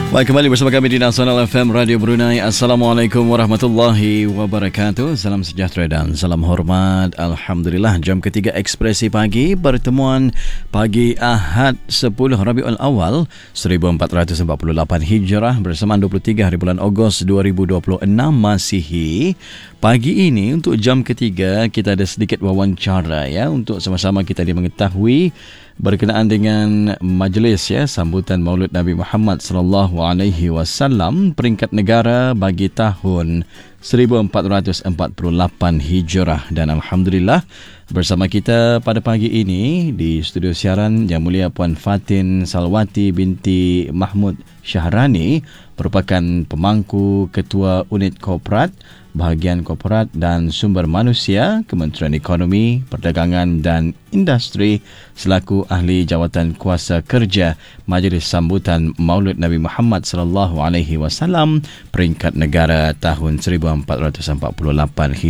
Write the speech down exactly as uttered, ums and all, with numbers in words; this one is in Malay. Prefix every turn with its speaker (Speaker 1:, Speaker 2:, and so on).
Speaker 1: Baik, kembali bersama kami di Nasional F M Radio Brunei. Assalamualaikum warahmatullahi wabarakatuh. Salam sejahtera dan salam hormat. Alhamdulillah, jam ketiga Ekspresi Pagi, pertemuan pagi Ahad sepuluh Rabiul Awal seribu empat ratus empat puluh lapan Hijrah bersamaan dua puluh tiga hari bulan Ogos dua ribu dua puluh enam Masihi. Pagi ini untuk jam ketiga kita ada sedikit wawancara ya untuk sama-sama kita mengetahui berkenaan dengan majlis ya sambutan Maulid Nabi Muhammad sallallahu alaihi wasallam peringkat negara bagi tahun seribu empat ratus empat puluh lapan Hijrah. Dan alhamdulillah bersama kita pada pagi ini di studio siaran Yang Mulia Puan Fatin Salwati binti Mahmud Syahrani, merupakan pemangku Ketua Unit Korporat, Bahagian Korporat dan Sumber Manusia, Kementerian Ekonomi, Perdagangan dan Industri, selaku ahli jawatan kuasa kerja Majlis Sambutan Maulid Nabi Muhammad sallallahu alaihi wasallam peringkat negara tahun seribu empat ratus empat puluh lapan Hijrah.